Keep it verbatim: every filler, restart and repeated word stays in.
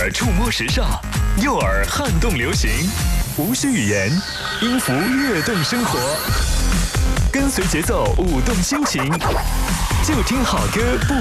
耳触摸时尚，右耳撼动流行，无需语言，音符跃动生活。跟随节奏，舞动心情，就听好歌不